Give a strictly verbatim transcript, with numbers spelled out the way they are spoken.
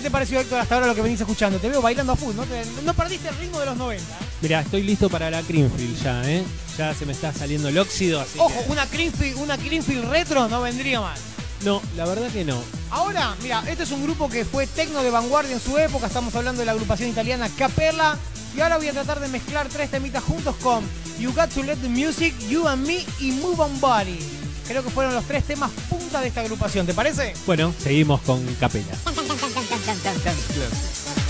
te pareció, Héctor, hasta ahora lo que venís escuchando? Te veo bailando a full, ¿no? Te, no perdiste el ritmo de los noventa. ¿eh? Mirá, estoy listo para la Creamfield ya, ¿eh? Ya se me está saliendo el óxido, así Ojo, que... una Creamfield, una Creamfield retro no vendría mal. No, la verdad que no. Ahora, mira, este es un grupo que fue tecno de vanguardia en su época. Estamos hablando de la agrupación italiana Capella. Y ahora voy a tratar de mezclar tres temitas juntos con You Got to Let the Music, You and Me y Move on Body. Creo que fueron los tres temas punta de esta agrupación, ¿te parece? Bueno, seguimos con Capella. Close.